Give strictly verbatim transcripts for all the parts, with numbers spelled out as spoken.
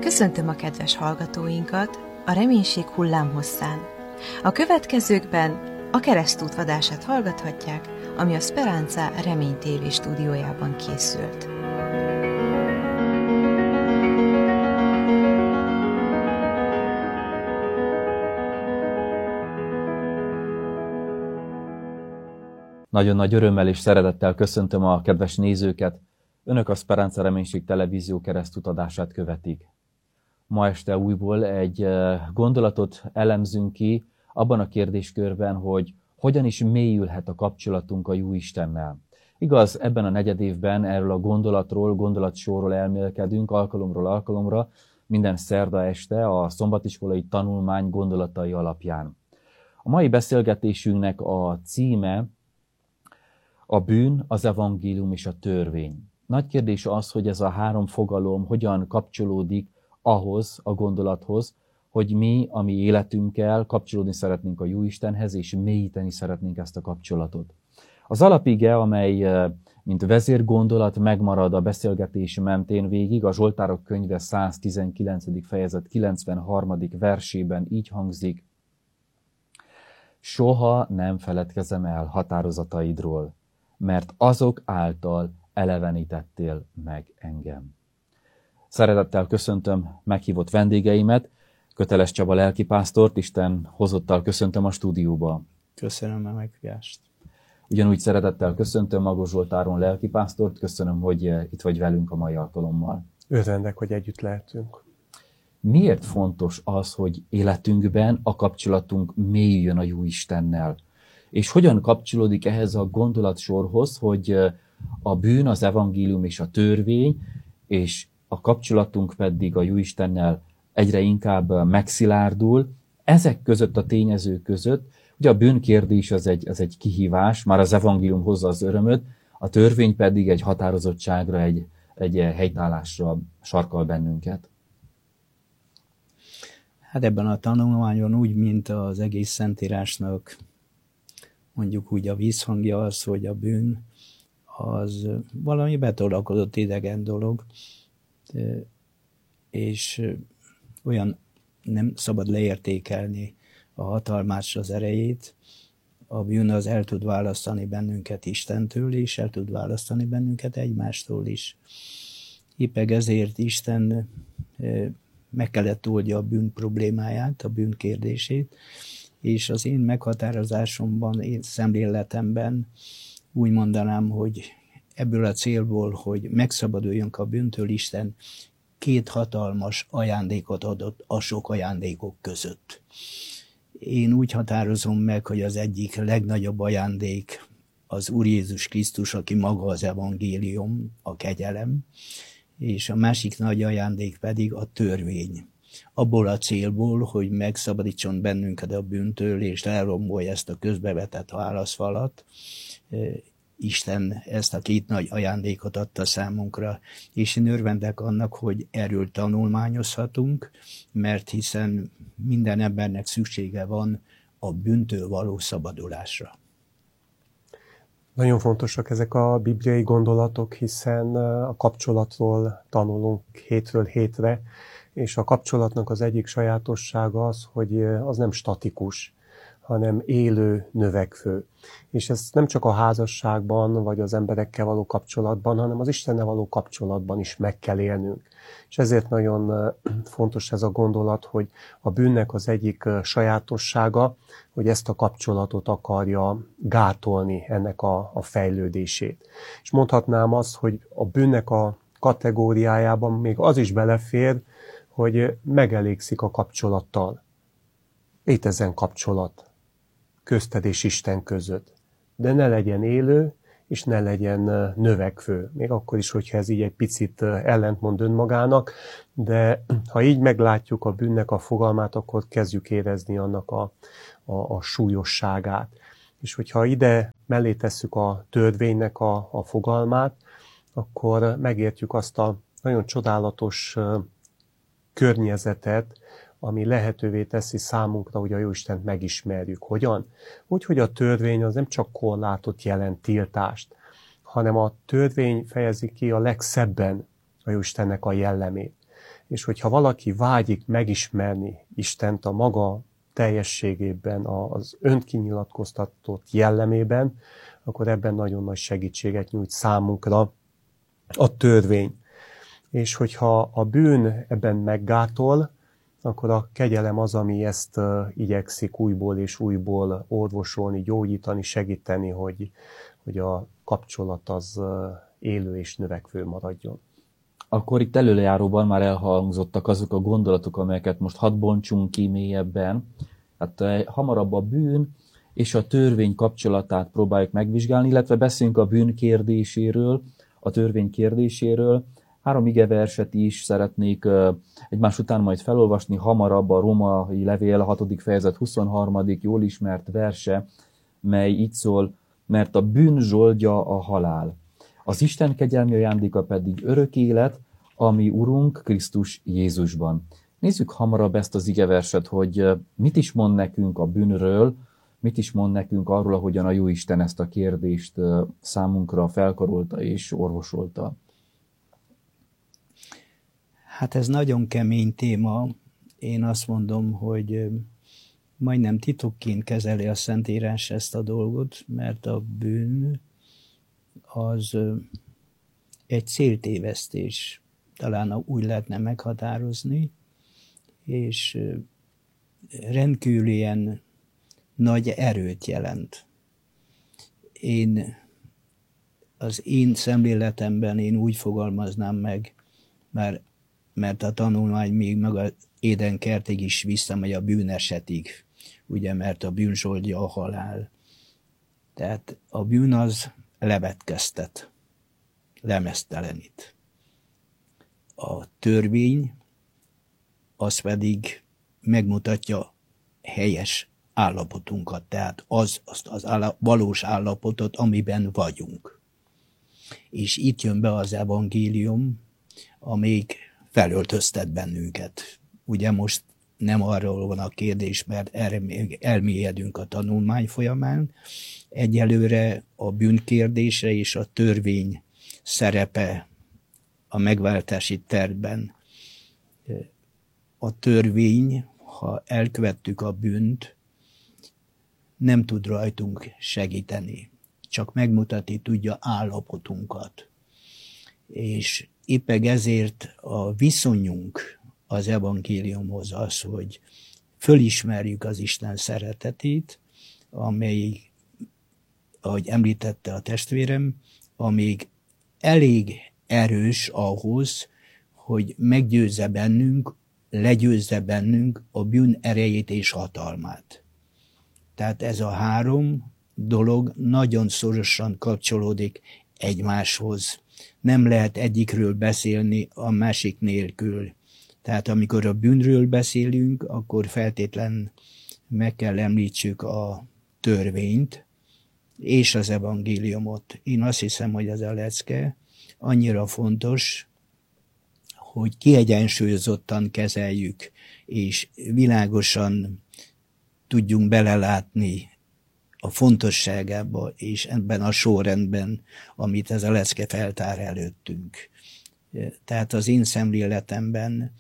Köszöntöm a kedves hallgatóinkat a Reménység hullámhosszán. A következőkben a Keresztút adását hallgathatják, ami a Speranza Remény té vé stúdiójában készült. Nagyon nagy örömmel és szeretettel köszöntöm a kedves nézőket. Önök a Speranza Reménység televízió Keresztút adását követik. Ma este újból egy gondolatot elemzünk ki abban a kérdéskörben, hogy hogyan is mélyülhet a kapcsolatunk a Jóistennel. Igaz, ebben a negyedévben erről a gondolatról, gondolatsorról elmélkedünk alkalomról alkalomra, minden szerda este a szombatiskolai tanulmány gondolatai alapján. A mai beszélgetésünknek a címe a bűn, az evangélium és a törvény. Nagy kérdés az, hogy ez a három fogalom hogyan kapcsolódik ahhoz a gondolathoz, hogy mi a mi életünkkel kapcsolódni szeretnénk a Jóistenhez, és mélyíteni szeretnénk ezt a kapcsolatot. Az alapige, amely mint vezérgondolat megmarad a beszélgetés mentén végig, a Zsoltárok könyve száztizenkilencedik fejezet kilencvenharmadik versében így hangzik: soha nem feledkezem el határozataidról, mert azok által elevenítettél meg engem. Szeretettel köszöntöm meghívott vendégeimet, Köteles Csaba lelkipásztort, Isten hozottal köszöntöm a stúdióba. Köszönöm a meghívást. Ugyanúgy szeretettel köszöntöm Magos Zsoltáron lelkipásztort, köszönöm, hogy itt vagy velünk a mai alkalommal. Örvendek, hogy együtt lehetünk. Miért fontos az, hogy életünkben a kapcsolatunk mélyüljön a Jóistennel? És hogyan kapcsolódik ehhez a gondolatsorhoz, hogy a bűn, az evangélium és a törvény, és a kapcsolatunk pedig a Jóistennel egyre inkább megszilárdul. Ezek között a tényezők között, ugye a bűnkérdés az egy, az egy kihívás, már az evangélium hozza az örömöt, a törvény pedig egy határozottságra, egy, egy helytállásra sarkal bennünket. Hát ebben a tanulmányon úgy, mint az egész Szentírásnak mondjuk úgy a vízhangja az, hogy a bűn az valami betolakodott idegen dolog, és olyan nem szabad leértékelni a hatalmát, az erejét. A bűn az el tud választani bennünket Istentől, és el tud választani bennünket egymástól is. Éppen ezért Isten meg kellett oldja a bűn problémáját, a bűn kérdését, és az én meghatározásomban, én szemléletemben úgy mondanám, hogy ebből a célból, hogy megszabaduljunk a bűntől, Isten két hatalmas ajándékot adott a sok ajándékok között. Én úgy határozom meg, hogy az egyik legnagyobb ajándék az Úr Jézus Krisztus, aki maga az evangélium, a kegyelem, és a másik nagy ajándék pedig a törvény. Abból a célból, hogy megszabadítson bennünket a bűntől, és lerombolja ezt a közbevetett válaszfalat, Isten ezt a két nagy ajándékot adta számunkra, és én örvendek annak, hogy erről tanulmányozhatunk, mert hiszen minden embernek szüksége van a bűntől való szabadulásra. Nagyon fontosak ezek a bibliai gondolatok, hiszen a kapcsolatról tanulunk hétről hétre, és a kapcsolatnak az egyik sajátossága az, hogy az nem statikus, hanem élő, növekvő. És ez nem csak a házasságban, vagy az emberekkel való kapcsolatban, hanem az Istennel való kapcsolatban is meg kell élnünk. És ezért nagyon fontos ez a gondolat, hogy a bűnnek az egyik sajátossága, hogy ezt a kapcsolatot akarja gátolni, ennek a, a fejlődését. És mondhatnám azt, hogy a bűnnek a kategóriájában még az is belefér, hogy megelégszik a kapcsolattal. Létezzen kapcsolat közted és Isten között, de ne legyen élő, és ne legyen növekvő. Még akkor is, hogyha ez így egy picit ellentmond önmagának, de ha így meglátjuk a bűnnek a fogalmát, akkor kezdjük érezni annak a, a, a súlyosságát. És hogyha ide mellé tesszük a törvénynek a, a fogalmát, akkor megértjük azt a nagyon csodálatos környezetet, ami lehetővé teszi számunkra, hogy a Jóistent megismerjük. Hogyan? Úgy, hogy a törvény az nem csak korlátot jelent, tiltást, hanem a törvény fejezi ki a legszebben a Jóistennek a jellemét. És hogyha valaki vágyik megismerni Istent a maga teljességében, az önkinyilatkoztatott jellemében, akkor ebben nagyon nagy segítséget nyújt számunkra a törvény. És hogyha a bűn ebben meggátol, akkor a kegyelem az, ami ezt igyekszik újból és újból orvosolni, gyógyítani, segíteni, hogy, hogy a kapcsolat az élő és növekvő maradjon. Akkor itt előjáróban már elhangzottak azok a gondolatok, amelyeket most hadd bontsunk ki mélyebben. Hát hamarabb a bűn és a törvény kapcsolatát próbáljuk megvizsgálni, illetve beszélünk a bűn kérdéséről, a törvény kérdéséről. Három igeverset is szeretnék egymás után majd felolvasni, hamarabb a római levél, a hatodik fejezet huszonharmadik jól ismert verse, mely így szól, mert a bűn zsoldja a halál. Az Isten kegyelmi ajándéka pedig örök élet, ami Urunk Krisztus Jézusban. Nézzük hamarabb ezt az igeverset, hogy mit is mond nekünk a bűnről, mit is mond nekünk arról, ahogyan a Jóisten ezt a kérdést számunkra felkarolta és orvosolta. Hát ez nagyon kemény téma. Én azt mondom, hogy majdnem titokként kezeli a Szentírás ezt a dolgot, mert a bűn az egy céltévesztés, talán úgy lehetne meghatározni, és rendkívül ilyen nagy erőt jelent. Én az én szemléletemben én úgy fogalmaznám meg, mert, mert a tanulmány még meg az Édenkertig is visszamegy a bűnesetig, ugye, mert a bűn zsoldja a halál. Tehát a bűn az levetkeztet, lemeztelenít. A törvény az pedig megmutatja helyes állapotunkat, tehát az, azt az állap, valós állapotot, amiben vagyunk. És itt jön be az evangélium, amelyik felöltöztet bennünket. Ugye most nem arról van a kérdés, mert erre még elmélyedünk a tanulmány folyamán. Egyelőre a bűnkérdése és a törvény szerepe a megváltási tervben. A törvény, ha elkövettük a bűnt, nem tud rajtunk segíteni, csak megmutatni tudja állapotunkat. És éppen ezért a viszonyunk az evangéliumhoz az, hogy fölismerjük az Isten szeretetét, amely, ahogy említette a testvérem, amíg elég erős ahhoz, hogy meggyőzze bennünk, legyőzze bennünk a bűn erejét és hatalmát. Tehát ez a három dolog nagyon szorosan kapcsolódik egymáshoz. Nem lehet egyikről beszélni a másik nélkül. Tehát amikor a bűnről beszélünk, akkor feltétlen meg kell említsük a törvényt és az evangéliumot. Én azt hiszem, hogy az a lecke annyira fontos, hogy kiegyensúlyozottan kezeljük, és világosan tudjunk belelátni a fontosságába, és ebben a sorrendben, amit ez a lecke feltár előttünk. Tehát az én szemléletemben,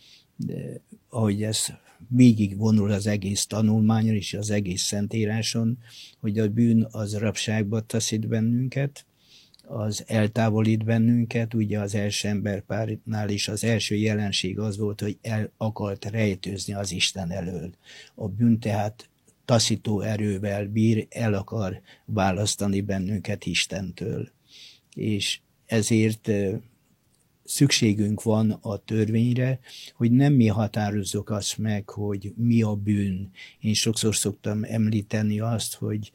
ahogy ez végig vonul az egész tanulmányon és az egész Szentíráson, hogy a bűn az rabságba taszít bennünket, az eltávolít bennünket, ugye az első emberpárnál is az első jelenség az volt, hogy el akart rejtőzni az Isten elől. A bűn tehát taszító erővel bír, el akar választani bennünket Istentől. És ezért szükségünk van a törvényre, hogy nem mi határozzuk azt meg, hogy mi a bűn. Én sokszor szoktam említeni azt, hogy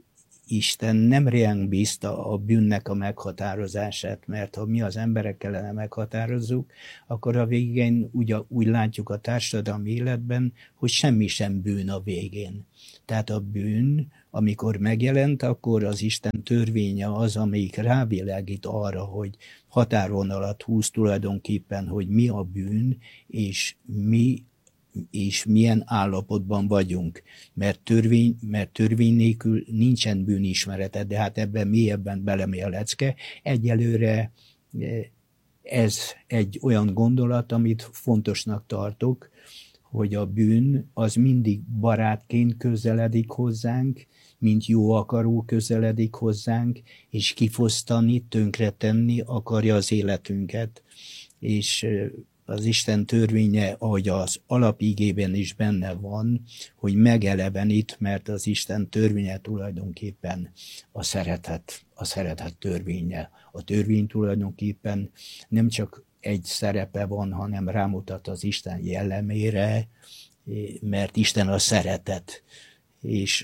Isten nem ránk bízta a bűnnek a meghatározását, mert ha mi az emberek kellene meghatározzuk, akkor a végén úgy, úgy látjuk a társadalmi életben, hogy semmi sem bűn a végén. Tehát a bűn, amikor megjelent, akkor az Isten törvénye az, amelyik rávilágít arra, hogy határvonalat húz tulajdonképpen, hogy mi a bűn, és mi és milyen állapotban vagyunk, mert törvény, mert törvény nélkül nincsen bűnismerete, de hát ebben mélyebben belemegy a lecke. Egyelőre ez egy olyan gondolat, amit fontosnak tartok, hogy a bűn az mindig barátként közeledik hozzánk, mint jó akaró közeledik hozzánk, és kifosztani, tönkretenni akarja az életünket. És az Isten törvénye, ahogy az alapigében is benne van, hogy megelevenít, mert az Isten törvénye tulajdonképpen a szeretet, a szeretet törvénye. A törvény tulajdonképpen nem csak egy szerepe van, hanem rámutat az Isten jellemére, mert Isten a szeretet. És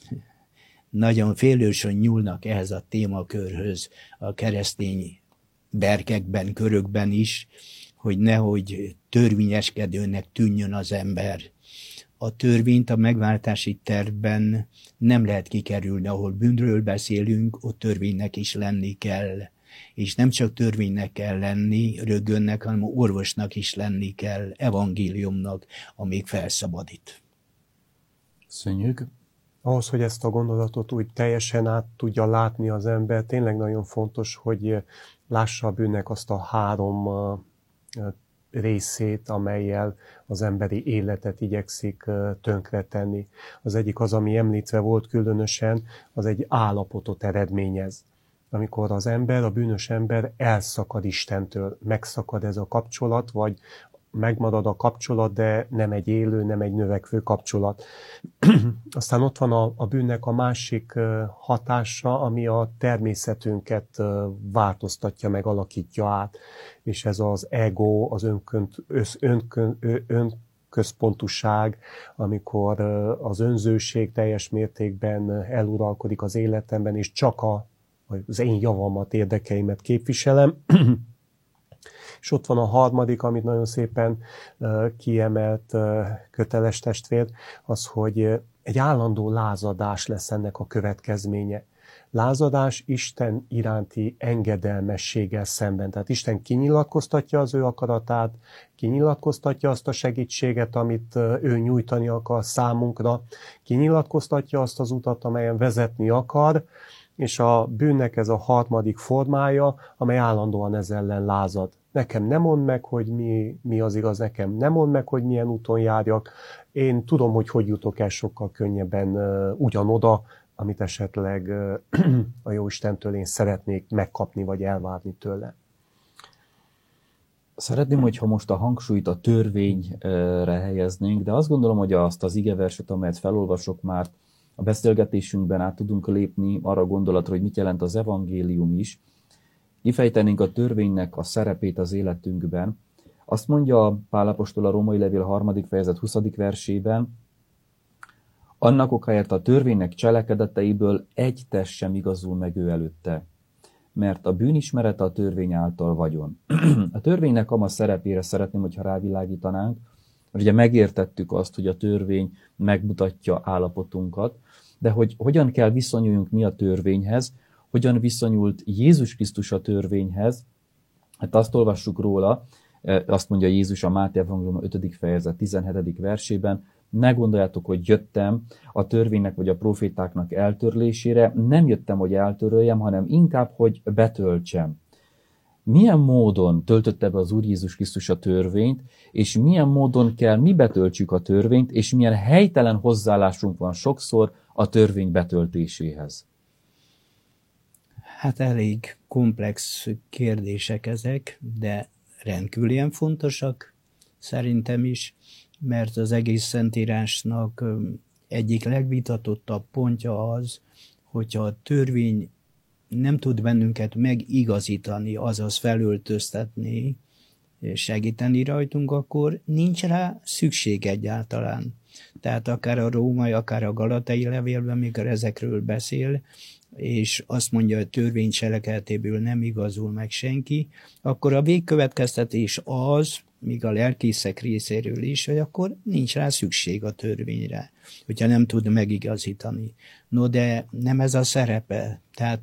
nagyon félősen nyúlnak ehhez a témakörhöz a keresztény berkekben, körökben is, hogy nehogy törvényeskedőnek tűnjön az ember. A törvényt a megváltási tervben nem lehet kikerülni, ahol bűnről beszélünk, ott törvénynek is lenni kell. És nem csak törvénynek kell lenni, rögönnek, hanem orvosnak is lenni kell, evangéliumnak, amíg felszabadít. Köszönjük. Ahhoz, hogy ezt a gondolatot úgy teljesen át tudja látni az ember, tényleg nagyon fontos, hogy lássa a bűnnek azt a három részét, amellyel az emberi életet igyekszik tönkretenni. Az egyik az, ami említve volt különösen, az egy állapotot eredményez. Amikor az ember, a bűnös ember elszakad Istentől, megszakad ez a kapcsolat, vagy megmarad a kapcsolat, de nem egy élő, nem egy növekvő kapcsolat. Aztán ott van a, a bűnnek a másik hatása, ami a természetünket változtatja meg, alakítja át. És ez az ego, az önkönt, önkön, önközpontúság, amikor az önzőség teljes mértékben eluralkodik az életemben, és csak a, az én javamat, érdekeimet képviselem. És ott van a harmadik, amit nagyon szépen uh, kiemelt uh, köteles testvér, az, hogy uh, egy állandó lázadás lesz ennek a következménye. Lázadás Isten iránti engedelmességgel szemben. Tehát Isten kinyilatkoztatja az ő akaratát, kinyilatkoztatja azt a segítséget, amit uh, ő nyújtani akar számunkra, kinyilatkoztatja azt az utat, amelyen vezetni akar, és a bűnnek ez a harmadik formája, amely állandóan ez ellen lázad. Nekem nem mondd meg, hogy mi, mi az igaz, nekem nem mondd meg, hogy milyen úton járjak. Én tudom, hogy hogy jutok el sokkal könnyebben uh, ugyanoda, amit esetleg uh, a Jóistentől én szeretnék megkapni, vagy elvárni tőle. Szeretném, hogyha most a hangsúlyt a törvényre helyeznénk, de azt gondolom, hogy azt az igeverset, amelyet felolvasok már, a beszélgetésünkben át tudunk lépni arra a gondolatra, hogy mit jelent az evangélium is. Kifejtenénk a törvénynek a szerepét az életünkben. Azt mondja Pál apostol a Római levél harmadik fejezet huszadik versében, annak okáért a törvénynek cselekedeteiből egy test sem igazul meg ő előtte, mert a bűnismerete a törvény által vagyon. A törvénynek ama szerepére szeretném, hogyha rávilágítanánk, hogy ugye megértettük azt, hogy a törvény megmutatja állapotunkat, de hogy hogyan kell viszonyuljunk mi a törvényhez, hogyan viszonyult Jézus Krisztus a törvényhez. Hát azt olvassuk róla, azt mondja Jézus a Máté evangélium ötödik fejezet tizenhetedik versében, ne gondoljátok, hogy jöttem a törvénynek vagy a profétáknak eltörlésére, nem jöttem, hogy eltöröljem, hanem inkább, hogy betöltsem. Milyen módon töltötte be az Úr Jézus Krisztus a törvényt, és milyen módon kell mi betöltsük a törvényt, és milyen helytelen hozzáállásunk van sokszor a törvény betöltéséhez? Hát elég komplex kérdések ezek, de rendkívülien fontosak szerintem is, mert az egész Szentírásnak egyik legvitatottabb pontja az, hogyha a törvény nem tud bennünket megigazítani, azaz felöltöztetni, segíteni rajtunk, akkor nincs rá szükség egyáltalán. Tehát akár a római, akár a galatai levélben, mikor ezekről beszél, és azt mondja, hogy törvény cselekedetéből nem igazul meg senki, akkor a végkövetkeztetés az, míg a lelkészek részéről is, hogy akkor nincs rá szükség a törvényre, hogyha nem tud megigazítani. No, de nem ez a szerepe. Tehát